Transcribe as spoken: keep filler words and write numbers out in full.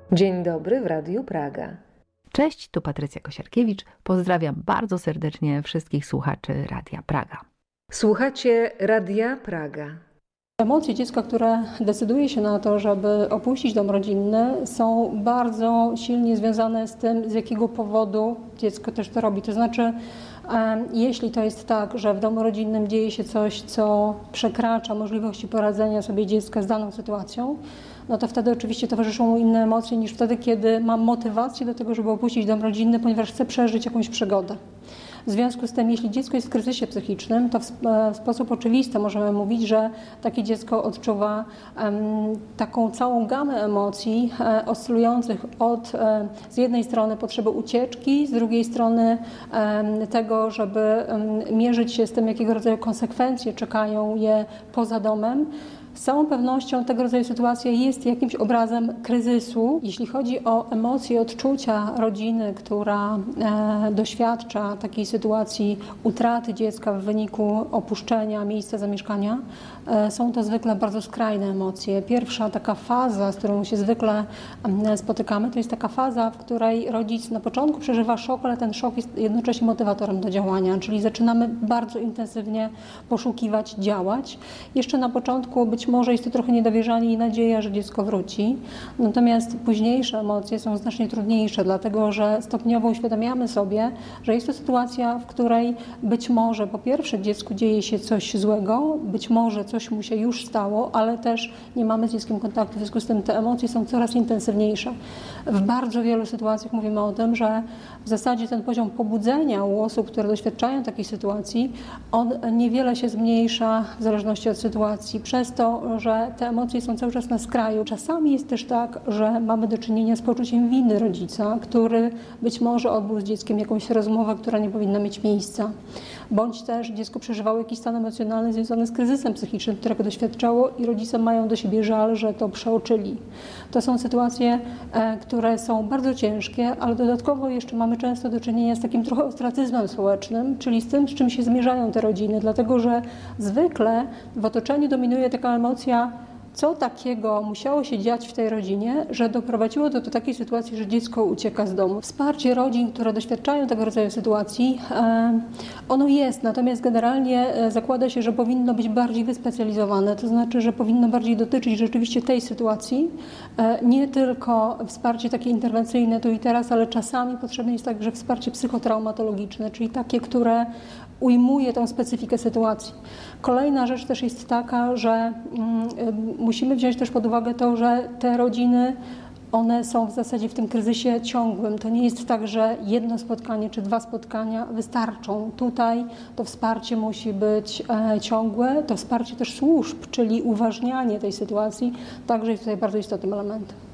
Dzień dobry w Radiu Praga. Cześć, tu Patrycja Kosiarkiewicz. Pozdrawiam bardzo serdecznie wszystkich słuchaczy Radia Praga. Słuchacie Radia Praga. Emocje dziecka, które decyduje się na to, żeby opuścić dom rodzinny, są bardzo silnie związane z tym, z jakiego powodu dziecko też to robi. To znaczy, jeśli to jest tak, że w domu rodzinnym dzieje się coś, co przekracza możliwości poradzenia sobie dziecka z daną sytuacją, no to wtedy oczywiście towarzyszą mu inne emocje niż wtedy, kiedy mam motywację do tego, żeby opuścić dom rodzinny, ponieważ chcę przeżyć jakąś przygodę. W związku z tym, jeśli dziecko jest w kryzysie psychicznym, to w, w sposób oczywisty możemy mówić, że takie dziecko odczuwa um, taką całą gamę emocji e, oscylujących od e, z jednej strony potrzeby ucieczki, z drugiej strony e, tego, żeby e, mierzyć się z tym, jakiego rodzaju konsekwencje czekają je poza domem. Z całą pewnością tego rodzaju sytuacja jest jakimś obrazem kryzysu. Jeśli chodzi o emocje, odczucia rodziny, która e, doświadcza takiej sytuacji utraty dziecka w wyniku opuszczenia miejsca zamieszkania, e, są to zwykle bardzo skrajne emocje. Pierwsza taka faza, z którą się zwykle e, spotykamy, to jest taka faza, w której rodzic na początku przeżywa szok, ale ten szok jest jednocześnie motywatorem do działania, czyli zaczynamy bardzo intensywnie poszukiwać, działać. Jeszcze na początku być może jest to trochę niedowierzanie i nadzieja, że dziecko wróci. Natomiast późniejsze emocje są znacznie trudniejsze, dlatego że stopniowo uświadamiamy sobie, że jest to sytuacja, w której być może po pierwsze dziecku dzieje się coś złego, być może coś mu się już stało, ale też nie mamy z dzieckiem kontaktu, w związku z tym te emocje są coraz intensywniejsze. W bardzo wielu sytuacjach mówimy o tym, że w zasadzie ten poziom pobudzenia u osób, które doświadczają takiej sytuacji, on niewiele się zmniejsza w zależności od sytuacji, przez to, że te emocje są cały czas na skraju. Czasami jest też tak, że mamy do czynienia z poczuciem winy rodzica, który być może odbył z dzieckiem jakąś rozmowę, która nie powinna mieć miejsca. Bądź też dziecko przeżywało jakiś stan emocjonalny związany z kryzysem psychicznym, którego doświadczało i rodzice mają do siebie żal, że to przeoczyli. To są sytuacje, e, które są bardzo ciężkie, ale dodatkowo jeszcze mamy często do czynienia z takim trochę ostracyzmem społecznym, czyli z tym, z czym się zmierzają te rodziny, dlatego że zwykle w otoczeniu dominuje taka emocja, co takiego musiało się dziać w tej rodzinie, że doprowadziło to do takiej sytuacji, że dziecko ucieka z domu. Wsparcie rodzin, które doświadczają tego rodzaju sytuacji, ono jest, natomiast generalnie zakłada się, że powinno być bardziej wyspecjalizowane, to znaczy, że powinno bardziej dotyczyć rzeczywiście tej sytuacji, nie tylko wsparcie takie interwencyjne tu i teraz, ale czasami potrzebne jest także wsparcie psychotraumatologiczne, czyli takie, które ujmuje tą specyfikę sytuacji. Kolejna rzecz też jest taka, że mm, musimy wziąć też pod uwagę to, że te rodziny, one są w zasadzie w tym kryzysie ciągłym. To nie jest tak, że jedno spotkanie czy dwa spotkania wystarczą. Tutaj to wsparcie musi być e, ciągłe, to wsparcie też służb, czyli uważnianie tej sytuacji, także jest tutaj bardzo istotnym elementem.